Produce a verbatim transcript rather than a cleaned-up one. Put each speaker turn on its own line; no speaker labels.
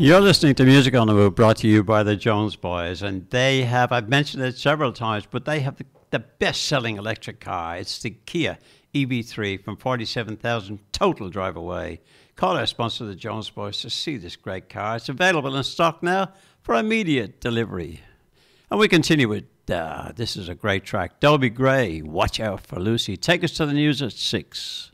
You're listening to Music on the Move, brought to you by the Jones Boys, and they have, I've mentioned it several times, but they have the, the best-selling electric car. It's the Kia E V three from forty-seven thousand total drive away. Call our sponsor, the Jones Boys, to see this great car. It's available in stock now for immediate delivery. And we continue with, uh, this is a great track, Dobie Gray, Watch Out for Lucy. Take us to the news at six.